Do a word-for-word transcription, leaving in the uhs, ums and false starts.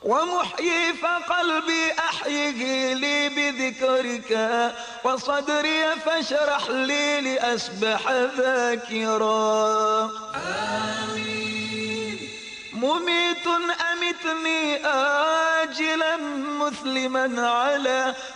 ومحيي فقلبي أحيه لي بذكرك، وصدري فاشرح لي لأسبح ذاكرا. آمين. مميت أمتني آجلا مسلما على